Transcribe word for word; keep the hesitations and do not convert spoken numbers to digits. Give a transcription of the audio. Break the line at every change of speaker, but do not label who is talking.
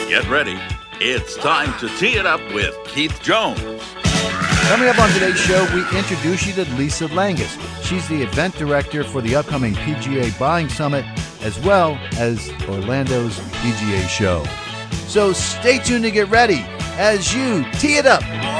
Get ready. It's time to tee it up with Keith Jones.
Coming up on today's show, we introduce you to Lisa Langus. She's the event director for the upcoming P G A Buying Summit, as well as Orlando's P G A Show. So stay tuned to get ready as you tee it up